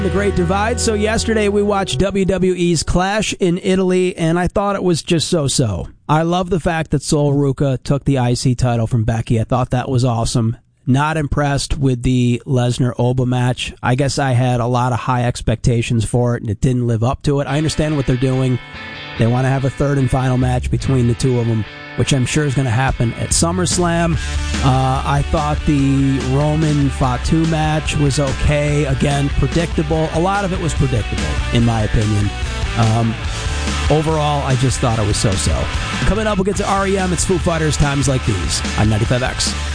The Great Divide. So yesterday we watched WWE's Clash in Italy, and I thought it was just so-so. I love the fact that Sol Ruca took the IC title from Becky. I thought that was awesome. Not impressed with the Lesnar-Oba match. I guess I had a lot of high expectations for it, and it didn't live up to it. I understand what they're doing. They want to have a third and final match between the two of them, which I'm sure is going to happen at SummerSlam. I thought the Roman Fatu match was okay. Again, predictable. A lot of it was predictable, in my opinion. Overall, I just thought it was so-so. Coming up, we'll get to REM. It's Foo Fighters, Times Like These on 95X.